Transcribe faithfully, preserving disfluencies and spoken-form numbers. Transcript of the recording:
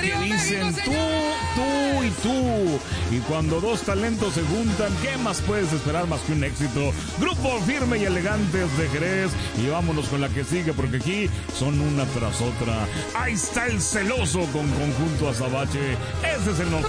que dicen tú, tú y tú. Y cuando dos talentos se juntan, ¿qué más puedes esperar más que un éxito? Grupo Firme y Elegantes de Jerez. Y vámonos con la que sigue, porque aquí son una tras otra. Ahí está el celoso con Conjunto Azabache. Ese es el nombre.